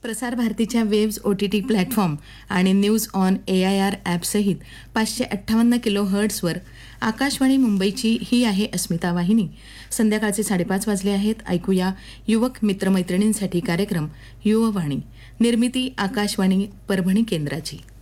प्रसार भारतीच्या waves OTT platform आणि news on AIR ॲपसहित 558 kilo हर्ट्झवर Akashvani मुंबईची ही आहे अस्मिता वाहिनी. संध्याकाळचे 5:30 वाजले आहेत. ऐकूया युवक मित्रमैत्रिणींसाठी कार्यक्रम युववाणी. निर्मिती आकाशवाणी परभणी केंद्राची.